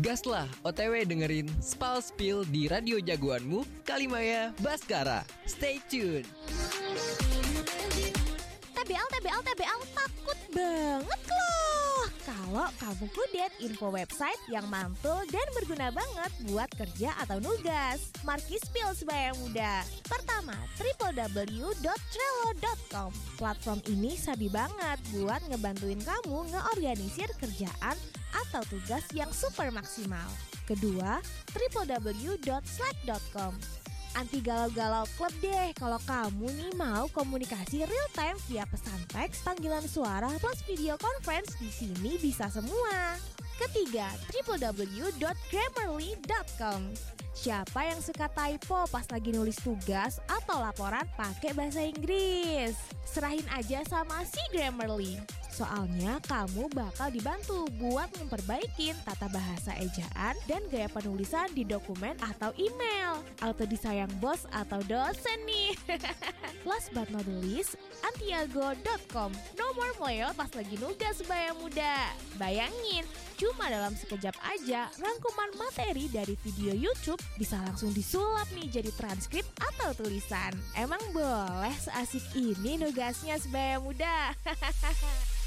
Gaslah OTW dengerin Spal Spill di radio jagoanmu, Kalimaya Baskara. Stay tune. TBL, takut banget loh kalau kamu kudet info website yang mantul dan berguna banget buat kerja atau nugas. Marki Spill sebaya muda. Pertama, www.trello.com. Platform ini sabi banget buat ngebantuin kamu ngeorganisir kerjaan atau tugas yang super maksimal. Kedua, www.slack.com. Anti galau-galau klub deh kalau kamu nih mau komunikasi real time via pesan teks, panggilan suara plus video conference, di sini bisa semua. Ketiga, www.grammarly.com. Siapa yang suka typo pas lagi nulis tugas atau laporan pakai bahasa Inggris? Serahin aja sama si Grammarly. Soalnya kamu bakal dibantu buat memperbaikin tata bahasa ejaan dan gaya penulisan di dokumen atau email. Auto disayang bos atau dosen nih. Last but not the least, antiago.com. Nomor meleo pas lagi nugas sebaya muda. Bayangin, cuma dalam sekejap aja rangkuman materi dari video YouTube bisa langsung disulap nih jadi transkrip atau tulisan. Emang boleh seasik ini nugasnya sebaya muda?